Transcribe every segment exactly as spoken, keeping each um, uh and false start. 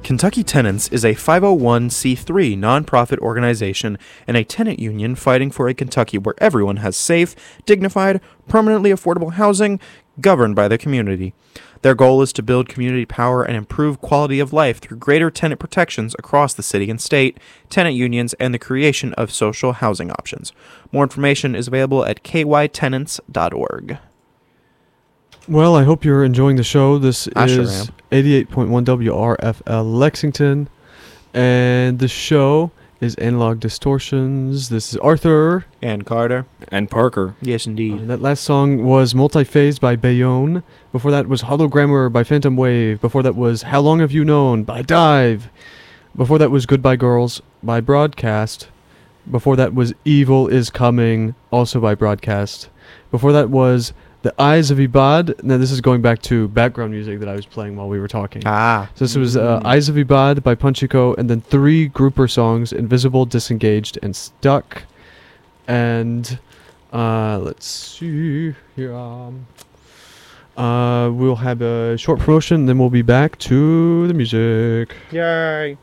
Kentucky Tenants is a five oh one c three nonprofit organization and a tenant union fighting for a Kentucky where everyone has safe, dignified, permanently affordable housing governed by the community. Their goal is to build community power and improve quality of life through greater tenant protections across the city and state, tenant unions, and the creation of social housing options. More information is available at k y tenants dot org. Well, I hope you're enjoying the show. This I sure is am. eighty-eight point one W R F L Lexington, and the show is Analog Distortions. This is Arthur. And Carter. And Parker. Yes, indeed. Uh, that last song was Multiphase by Bayonne. Before that was Hologrammer by Phantom Wave. Before that was How Long Have You Known by Dive. Before that was Goodbye Girls by Broadcast. Before that was Evil Is Coming, also by Broadcast. Before that was The Eyes of Ibad. Now this is going back to background music that I was playing while we were talking. Ah. So this was uh, Mm. Eyes of Ibad by Punchiko, and then three grouper songs, Invisible, Disengaged, and Stuck. And uh, let's see here. Um, uh, we'll have a short promotion, then we'll be back to the music. Yay.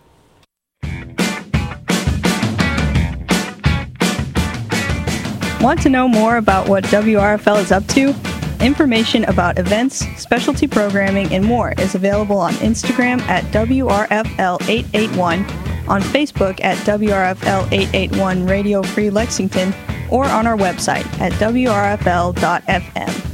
Want to know more about what W R F L is up to? Information about events, specialty programming, and more is available on Instagram at W R F L eight eight one, on Facebook at W R F L eight eight one Radio Free Lexington, or on our website at W R F L dot F M.